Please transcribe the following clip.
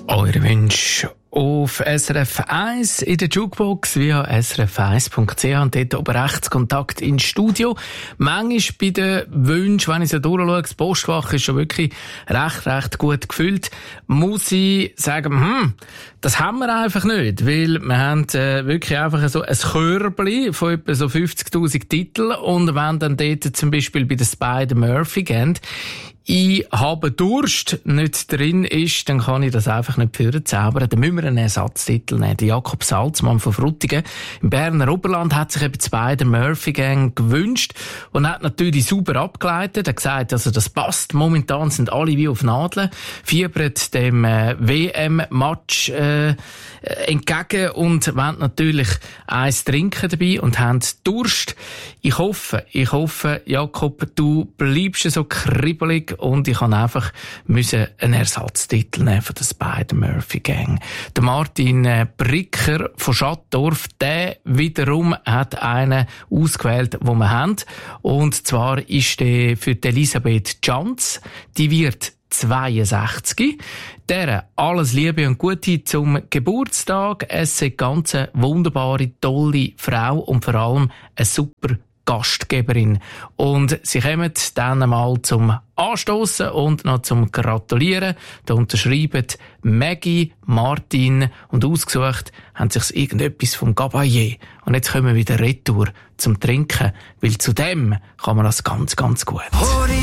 Eure Wünsche auf SRF 1 in der Jukebox via srf1.ch und dort oben rechts Kontakt ins Studio. Manchmal bei den Wünschen, wenn ich so durchschaue, das Postfach ist schon wirklich recht gut gefüllt, muss ich sagen, das haben wir einfach nicht, weil wir haben wirklich einfach so ein Körbchen von etwa so 50'000 Titeln und wenn dann dort zum Beispiel bei der Spider-Murphy-Gang ich habe Durst nicht drin ist, dann kann ich das einfach nicht vorzaubern. Dann müssen wir einen Ersatztitel nehmen. Der Jakob Salzmann von Frutigen im Berner Oberland hat sich eben die Spider-Murphy-Gang gewünscht und hat natürlich super abgeleitet. Er hat gesagt, also das passt. Momentan sind alle wie auf Nadeln, fiebern dem WM-Match entgegen und wollen natürlich eins trinken dabei und haben Durst. Ich hoffe, Jakob, du bleibst so kribbelig und ich kann einfach einen Ersatztitel nehmen von der Spider-Murphy-Gang. Der Martin Bricker von Schattdorf, der wiederum hat einen ausgewählt, den wir haben. Und zwar ist der für die Elisabeth Janz. Die wird 62. Der alles Liebe und Gute zum Geburtstag. Es ist eine ganz wunderbare, tolle Frau und vor allem eine super Gastgeberin. Und sie kommen dann einmal zum Anstossen und noch zum Gratulieren. Da unterschreiben Maggie, Martin und ausgesucht haben sich irgendetwas vom Gabayé. Und jetzt kommen wir wieder retour zum Trinken, weil zu dem kann man das ganz gut.